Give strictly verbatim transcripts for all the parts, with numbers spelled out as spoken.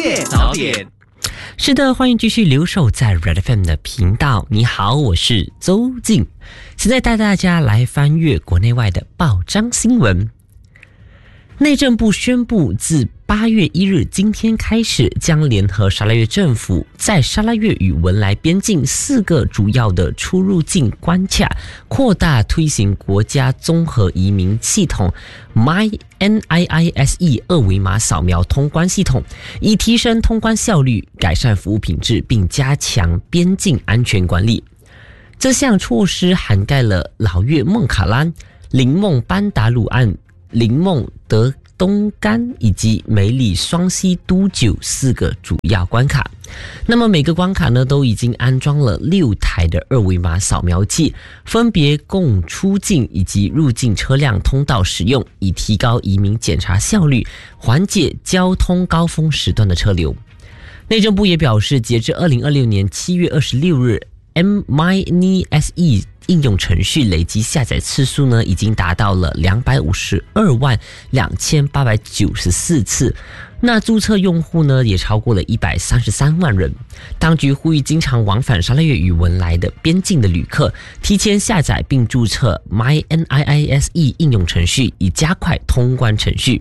业早点。 是的，欢迎继续留守在 Red F M 的频道。你好，我是周静，现在带大家来翻阅国内外的报章新闻。内政部宣布，自八月一日今天开始，将联合沙拉越政府在沙拉越与文莱边境四个主要的出入境关卡，扩大推行国家综合移民系统 MyNIISE 二维码扫描通关系统，以提升通关效率、改善服务品质，并加强边境安全管理。这项措施涵盖了老越孟卡拉、林梦班达鲁岸、林梦德东干以及梅里双溪都九四个主要关卡。那么每个关卡呢，都已经安装了六台的二维码扫描器，分别供出境以及入境车辆通道使用，以提高移民检查效率，缓解交通高峰时段的车流。内政部也表示，截至二零二六年七月二十六日 ，MyNIISE应用程序累计下载次数呢，已经达到了两百五十二万两千八百九十四次。那注册用户呢，也超过了一百三十三万人。当局呼吁经常往返沙拉越与文莱的边境的旅客，提前下载并注册 MyNIISE 应用程序，以加快通关程序。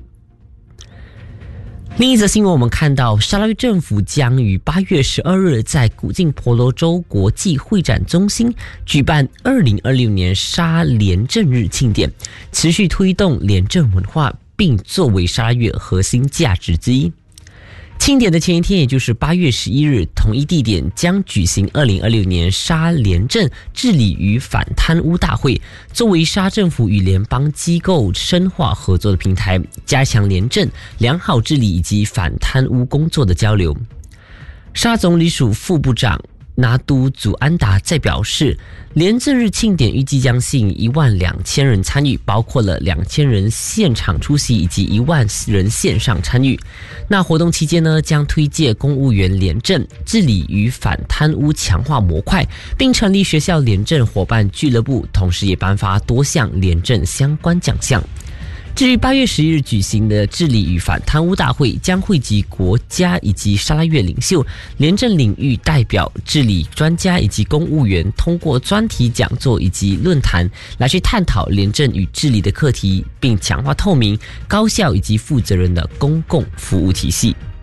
另一则新闻，我们看到沙拉越政府将于八月十二日在古晋婆罗洲国际会展中心举办二零二六年沙廉政日庆典，持续推动廉政文化，并作为沙拉越核心价值之一。庆典的前一天，也就是八月十一日，同一地点将举行二零二六年沙廉政治理与反贪污大会，作为沙政府与联邦机构深化合作的平台，加强廉政、良好治理以及反贪污工作的交流。沙总理署副部长拿督祖安达在表示，廉政日庆典预计将吸引一万两千人参与，包括了两千人现场出席以及一万人线上参与。那活动期间呢，将推介公务员廉政治理与反贪污强化模块，并成立学校廉政伙伴俱乐部，同时也颁发多项廉政相关奖项。至于八月十一日举行的治理与反贪污大会，将汇集国家以及沙拉越领袖、廉政领域代表、治理专家以及公务员，通过专题讲座以及论坛来去探讨廉政与治理的课题，并强化透明、高效以及负责任的公共服务体系。